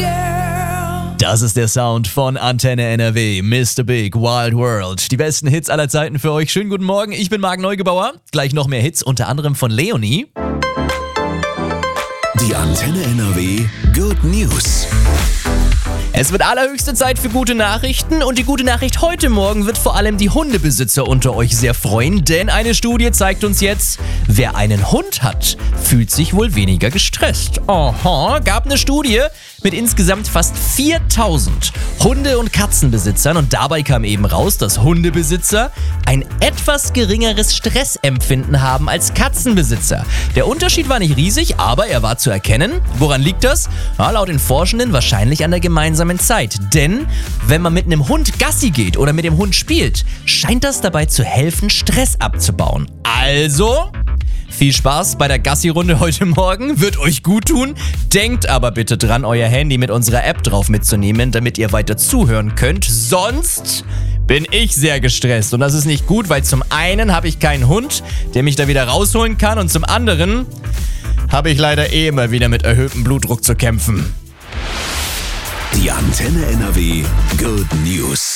girl. Das ist der Sound von Antenne NRW, Mr. Big Wild World. Die besten Hits aller Zeiten für euch. Schönen guten Morgen, ich bin Marc Neugebauer. Gleich noch mehr Hits, unter anderem von Leonie. Die Antenne NRW Good News. Es wird allerhöchste Zeit für gute Nachrichten und die gute Nachricht heute Morgen wird vor allem die Hundebesitzer unter euch sehr freuen, denn eine Studie zeigt uns jetzt, wer einen Hund hat, fühlt sich wohl weniger gestresst. Aha, gab eine Studie mit insgesamt fast 4000 Hunde- und Katzenbesitzern und dabei kam eben raus, dass Hundebesitzer ein etwas geringeres Stressempfinden haben als Katzenbesitzer. Der Unterschied war nicht riesig, aber er war zu erkennen. Woran liegt das? Ja, laut den Forschenden wahrscheinlich an der gemeinsamen Zeit. Denn wenn man mit einem Hund Gassi geht oder mit dem Hund spielt, scheint das dabei zu helfen, Stress abzubauen. Also, viel Spaß bei der Gassi-Runde heute Morgen, wird euch gut tun. Denkt aber bitte dran, euer Handy mit unserer App drauf mitzunehmen, damit ihr weiter zuhören könnt. Sonst bin ich sehr gestresst und das ist nicht gut, weil zum einen habe ich keinen Hund, der mich da wieder rausholen kann und zum anderen habe ich leider immer wieder mit erhöhtem Blutdruck zu kämpfen. Die Antenne NRW Good News.